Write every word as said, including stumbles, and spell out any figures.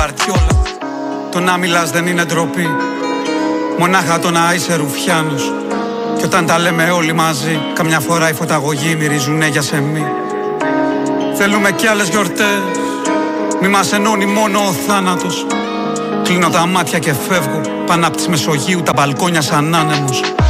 Γκουαρτιόλα. Το να μιλάς δεν είναι ντροπή, μονάχα το να είσαι ρουφιάνος. Κι όταν τα λέμε όλοι μαζί, καμιά φορά οι φωταγωγοί μυρίζουνε για σεμί. Θέλουμε κι άλλες γιορτές, μη μας ενώνει μόνο ο θάνατος. Κλείνω τα μάτια και φεύγω, πάνω απ' της Μεσογείου τα μπαλκόνια σαν άνεμος.